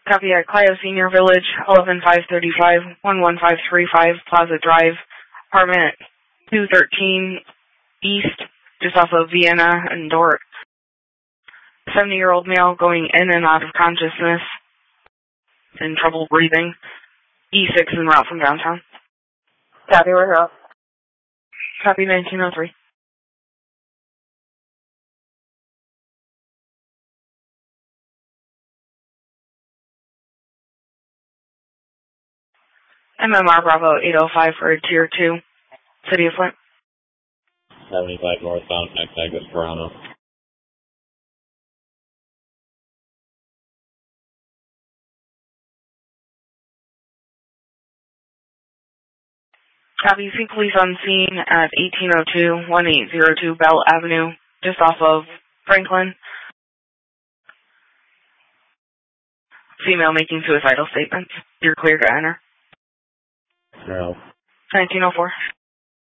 Copy at Clio Senior Village, 11535, 11535 Plaza Drive, apartment 213 East, just off of Vienna and Dort. 70-year-old male going in and out of consciousness and trouble breathing. E6 en route from downtown. Copy, we're off. Copy 1903. MMR Bravo 805 for Tier 2, City of Flint. 75 northbound, next exit Toronto. Copy, see police on scene at 1802 Bell Avenue, just off of Franklin. Female making suicidal statements. You're clear to enter. No. 1904.